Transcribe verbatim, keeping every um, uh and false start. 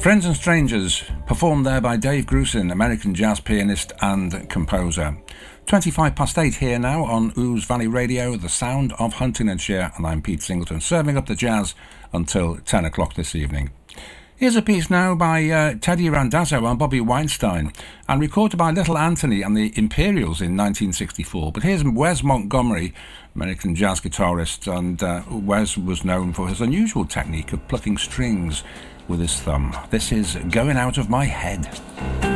Friends and Strangers, performed there by Dave Grusin, American jazz pianist and composer. twenty-five past eight here now on Ouse Valley Radio, the sound of Huntingdonshire, and I'm Pete Singleton, serving up the jazz until ten o'clock this evening. Here's a piece now by uh, Teddy Randazzo and Bobby Weinstein, and recorded by Little Anthony and the Imperials in nineteen sixty-four. But here's Wes Montgomery, American jazz guitarist, and uh, Wes was known for his unusual technique of plucking strings with his thumb. This is Going Out of My Head.